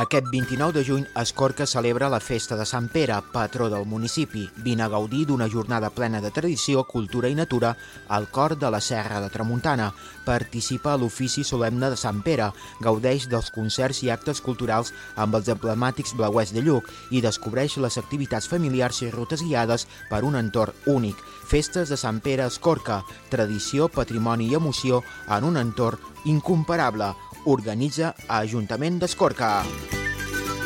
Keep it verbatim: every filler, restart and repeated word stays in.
Aquest vint-i-nou de juny, Escorca celebra la festa de Sant Pere, patró del municipi. Vine a gaudir d'una jornada plena de tradició, cultura i natura al cor de la Serra de Tramuntana. Participa a l'ofici solemne de Sant Pere, gaudeix dels concerts i actes culturals amb els emblemàtics blauets de Lluc i descobreix les activitats familiars i rutes guiades per un entorn únic. Festes de Sant Pere a Escorca, tradició, patrimoni i emoció en un entorn incomparable. Organitza Ajuntament d'Escorca.